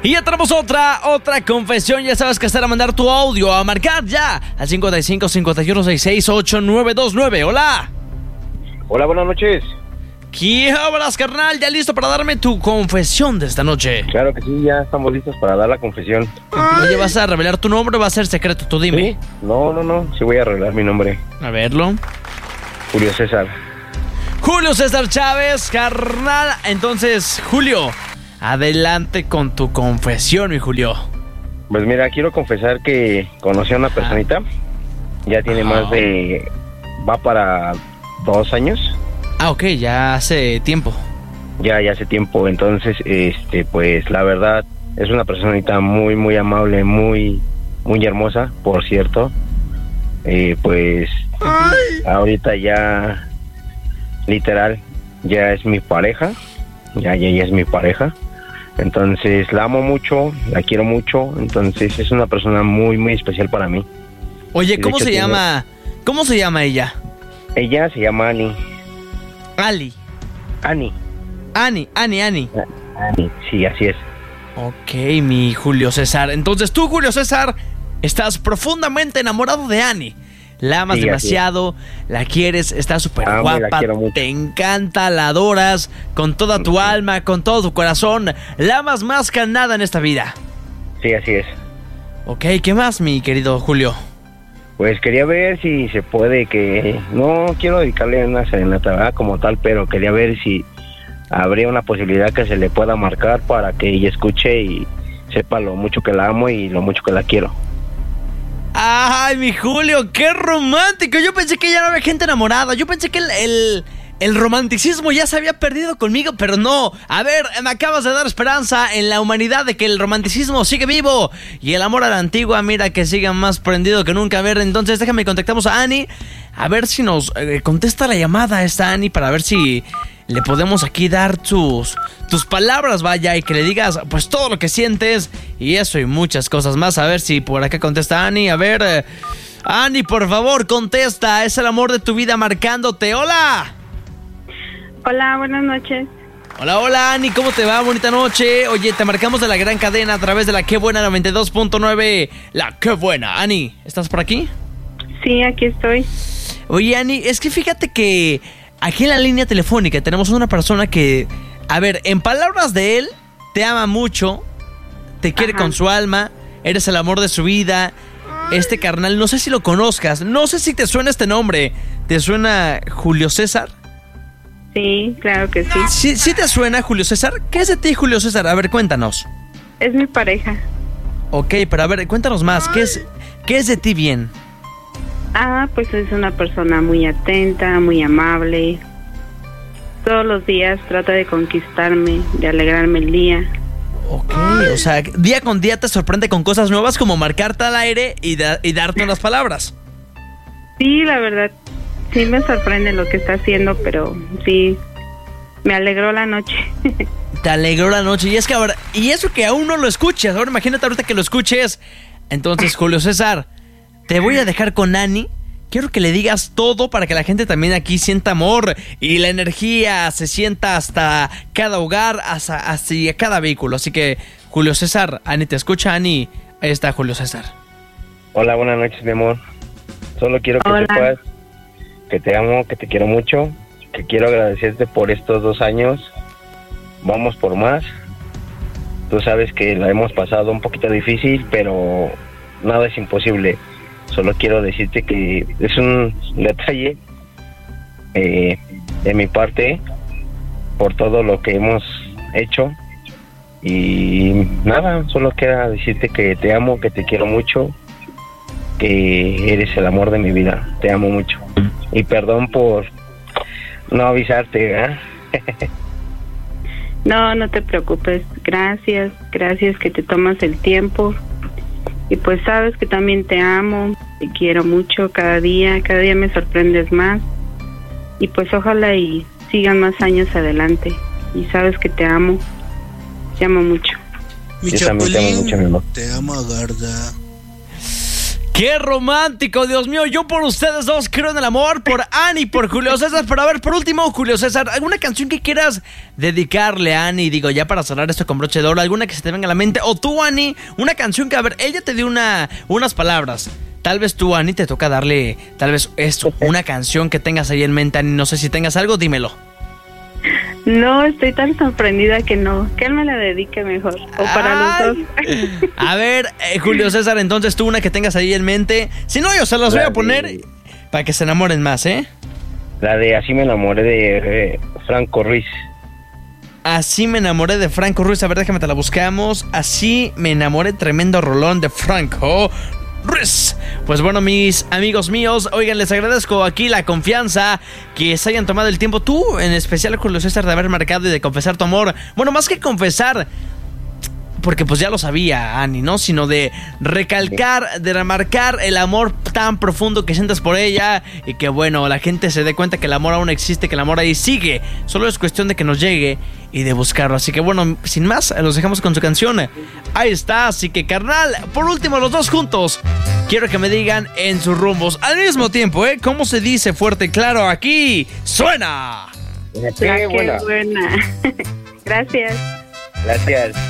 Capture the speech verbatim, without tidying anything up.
Y ya tenemos otra, otra confesión. Ya sabes que estará a mandar tu audio, a marcar ya al cincuenta y cinco, cincuenta y uno, sesenta y seis, ochenta y nueve veintinueve. Hola. Hola, buenas noches. ¿Qué hablas, carnal? ¿Ya listo para darme tu confesión de esta noche? Claro que sí, ya estamos listos para dar la confesión. Oye, ¿vas a revelar tu nombre o va a ser secreto? Tú dime. ¿Sí? No, no, no, sí voy a revelar mi nombre. A verlo. Julio César. Julio César Chávez, carnal. Entonces, Julio, adelante con tu confesión, mi Julio. Pues mira, quiero confesar que conocí a una personita. Ya tiene Ah. más de... va para dos años. Ah, ok, ya hace tiempo. Ya, ya hace tiempo. Entonces, este, pues la verdad, es una personita muy, muy amable, muy, muy hermosa, por cierto. Eh, pues, Ay. ahorita ya, literal, ya es mi pareja. Ya, ya, ya es mi pareja. Entonces, la amo mucho, la quiero mucho. Entonces, es una persona muy, muy especial para mí. Oye, ¿cómo se llama? ¿Cómo se llama ella? Ella se llama Ani. Ali. Ani. Ani, Ani, Ani. Ani, sí, así es. Ok, mi Julio César. Entonces tú, Julio César, estás profundamente enamorado de Ani. La amas sí, demasiado, la quieres, está súper Amo, guapa, te encanta, la adoras con toda tu sí. alma, con todo tu corazón. La amas más que nada en esta vida. Sí, así es. Ok, ¿qué más, mi querido Julio? Pues quería ver si se puede que... No quiero dedicarle una serenata, ¿verdad? Como tal, pero quería ver si habría una posibilidad que se le pueda marcar para que ella escuche y sepa lo mucho que la amo y lo mucho que la quiero. ¡Ay, mi Julio! ¡Qué romántico! Yo pensé que ya no había gente enamorada. Yo pensé que el... el... El romanticismo ya se había perdido conmigo, pero no. A ver, me acabas de dar esperanza en la humanidad de que el romanticismo sigue vivo. Y el amor a la antigua, mira que sigue más prendido que nunca. A ver, entonces déjame contactamos a Ani. A ver si nos eh, contesta la llamada a esta Ani para ver si le podemos aquí dar tus, tus palabras, vaya, y que le digas pues todo lo que sientes. Y eso y muchas cosas más. A ver si por acá contesta Ani. A ver, eh, Ani, por favor, contesta. Es el amor de tu vida marcándote. ¡Hola! Hola, buenas noches. Hola, hola, Ani, ¿cómo te va? Bonita noche. Oye, te marcamos de la gran cadena a través de la Qué Buena noventa y dos punto nueve. La Qué Buena. Ani, ¿estás por aquí? Sí, aquí estoy. Oye, Ani, es que fíjate que aquí en la línea telefónica tenemos una persona que, a ver, en palabras de él, te ama mucho, te quiere Ajá. con su alma, eres el amor de su vida. Este carnal, no sé si lo conozcas, no sé si te suena este nombre. ¿Te suena Julio César? Sí, claro que sí. sí. ¿Sí te suena, Julio César? ¿Qué es de ti, Julio César? A ver, cuéntanos. Es mi pareja. Ok, pero a ver, cuéntanos más. ¿Qué es, qué es de ti bien? Ah, pues es una persona muy atenta, muy amable. Todos los días trata de conquistarme, de alegrarme el día. Ok, o sea, día con día te sorprende con cosas nuevas como marcarte al aire y, da, y darte unas palabras. Sí, la verdad. Sí me sorprende lo que está haciendo, pero sí, me alegró la noche. Te alegró la noche. Y es que ahora, y eso que aún no lo escuchas, ahora imagínate ahorita que lo escuches. Entonces, Julio César, te voy a dejar con Ani. Quiero que le digas todo para que la gente también aquí sienta amor y la energía se sienta hasta cada hogar, hasta, hasta cada vehículo. Así que, Julio César, Ani te escucha, Ani. Ahí está Julio César. Hola, buenas noches, mi amor. Solo quiero que Hola. sepas que te amo, que te quiero mucho, que quiero agradecerte por estos dos años. Vamos por más. Tú sabes que la hemos pasado un poquito difícil, pero nada es imposible. Solo quiero decirte que es un detalle eh, de mi parte por todo lo que hemos hecho. Y nada, solo quiero decirte que te amo, que te quiero mucho, que eres el amor de mi vida. Te amo mucho. Y perdón por no avisarte, ¿eh? No, no te preocupes. Gracias, gracias que te tomas el tiempo. Y pues sabes que también te amo, te quiero mucho cada día, cada día me sorprendes más. Y pues ojalá y sigan más años adelante. Y sabes que te amo, te amo mucho. Mi Yo también te amo mucho, mi amor. Te amo, Garda. ¡Qué romántico, Dios mío! Yo por ustedes dos creo en el amor, por Ani, por Julio César. Pero a ver, por último, Julio César, ¿alguna canción que quieras dedicarle a Ani? Digo, ya para cerrar esto con broche de oro, ¿alguna que se te venga a la mente? O tú, Ani, una canción que, a ver, ella te dio una, unas palabras. Tal vez tú, Ani, te toca darle, tal vez esto, una canción que tengas ahí en mente, Ani. No sé si tengas algo, dímelo. No, estoy tan sorprendida que no. Que él me la dedique mejor. O para Ay. los dos. A ver, eh, Julio César, entonces tú una que tengas ahí en mente. Si no, yo se las voy a poner para que se enamoren más, ¿eh? La de Así me enamoré de eh, Franco Ruiz. Así me enamoré de Franco Ruiz. A ver, déjame te la buscamos. Así me enamoré, tremendo rolón de Franco Ruiz. Pues bueno, mis amigos míos, oigan, les agradezco aquí la confianza, que se hayan tomado el tiempo, tú en especial, Julio César, de haber marcado y de confesar tu amor. Bueno, más que confesar, porque pues ya lo sabía, Ani, ¿no? Sino de recalcar, de remarcar el amor tan profundo que sientes por ella, y que bueno, la gente se dé cuenta que el amor aún existe, que el amor ahí sigue. Solo es cuestión de que nos llegue y de buscarlo. Así que bueno, sin más, los dejamos con su canción. Ahí está, así que carnal, por último, los dos juntos, quiero que me digan en sus rumbos al mismo tiempo, ¿eh? ¿Cómo se dice fuerte y claro? Aquí suena. Qué Qué buena. buena. Gracias. Gracias.